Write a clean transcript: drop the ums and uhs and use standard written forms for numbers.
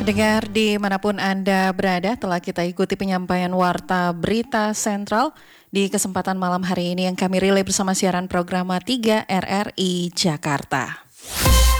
Pendengar dimanapun Anda berada, telah kita ikuti penyampaian Warta Berita Sentral di kesempatan malam hari ini yang kami relay bersama siaran program 3 RRI Jakarta.